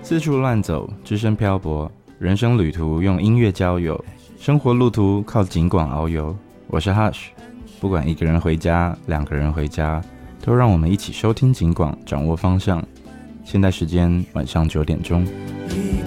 四处乱走，只身漂泊，人生旅途用音乐交友，生活路途靠警广遨游。我是 Hush， 不管一个人回家，两个人回家，都让我们一起收听警广，掌握方向。现在时间晚上9点钟。